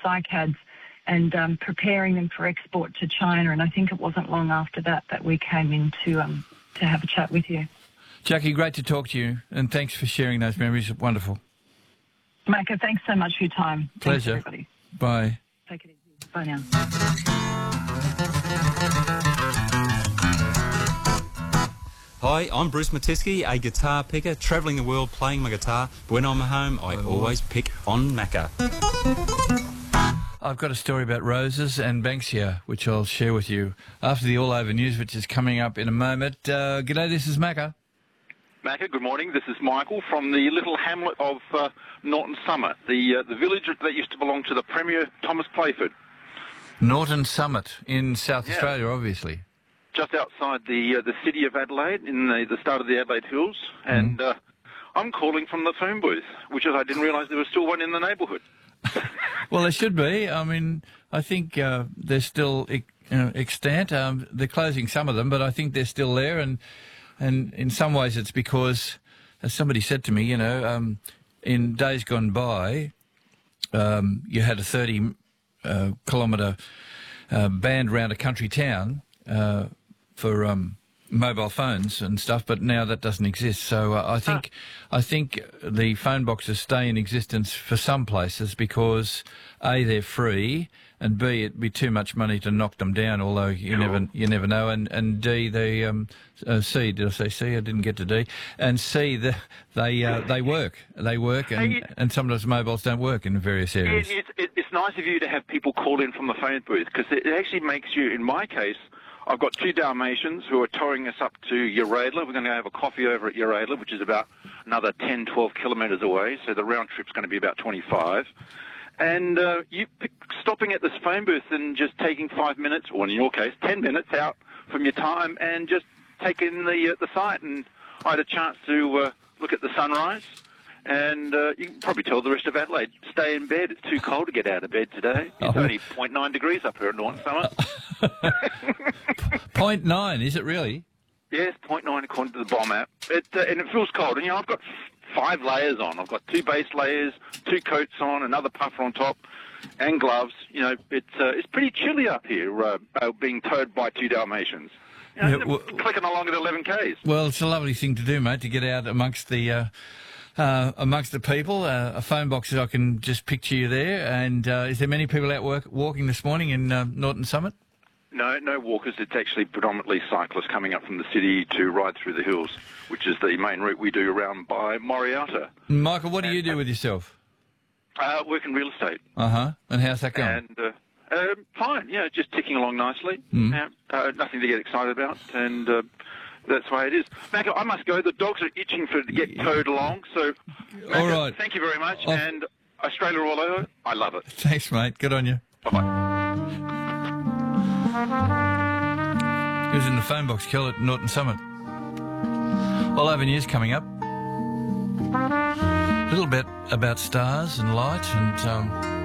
cycads and preparing them for export to China. And I think it wasn't long after that we came in to have a chat with you. Jackie, great to talk to you, and thanks for sharing those memories. Wonderful. Micah, thanks so much for your time. Pleasure. Thanks, everybody. Bye. Take it easy. Bye now. Hi, I'm Bruce Matisky, a guitar picker, travelling the world playing my guitar. But when I'm home, I always pick on Macca. I've got a story about roses and Banksia, which I'll share with you after the All Over News, which is coming up in a moment. G'day, this is Macca. Macca, good morning. This is Michael from the little hamlet of Norton Summit, the village that used to belong to the Premier Thomas Playford. Norton Summit in South Australia, obviously. Just outside the city of Adelaide, in the start of the Adelaide Hills, and I'm calling from the phone booth, which is I didn't realise there was still one in the neighbourhood. Well, there should be. I mean, I think they're still extant. They're closing some of them, but I think they're still there, and in some ways it's because, as somebody said to me, in days gone by, you had a 30-kilometre band round a country town for mobile phones and stuff, but now that doesn't exist. So I think the phone boxes stay in existence for some places because A, they're free, and B, it'd be too much money to knock them down. Although you never know, and D, they C. Did I say C? I didn't get to D. And C, they work. They work, and sometimes mobiles don't work in various areas. It's nice of you to have people call in from the phone booth because it actually makes you, in my case, I've got 2 Dalmatians who are towing us up to Uradla. We're going to have a coffee over at Uradla, which is about another 10, 12 kilometres away, so the round trip's going to be about 25. And stopping at this phone booth and just taking 5 minutes, or in your case, 10 minutes out from your time and just taking the site. And I had a chance to look at the sunrise. And you can probably tell the rest of Adelaide, stay in bed. It's too cold to get out of bed today. It's only 0.9 degrees up here at Norton Summit. 0.9, is it really? Yes, 0.9 according to the BOM app. And it feels cold. And, I've got 5 layers on. I've got 2 base layers, 2 coats on, another puffer on top, and gloves. It's pretty chilly up here, being towed by 2 Dalmatians. Clicking along at 11 Ks. Well, it's a lovely thing to do, mate, to get out amongst the people. A phone box, I can just picture you there. And is there many people out walking this morning in Norton Summit? No walkers. It's actually predominantly cyclists coming up from the city to ride through the hills, which is the main route we do around by Moriata. Michael, what do you do with yourself? Work in real estate. And how's that going? And fine, just ticking along nicely. Nothing to get excited about, and that's the way it is. Macca, I must go. The dogs are itching to get towed along, so Macca, all right. Thank you very much, and Australia all over, I love it. Thanks, mate. Good on you. Bye-bye. He was in the phone box kill at Norton Summit. All Over News coming up. A little bit about stars and light and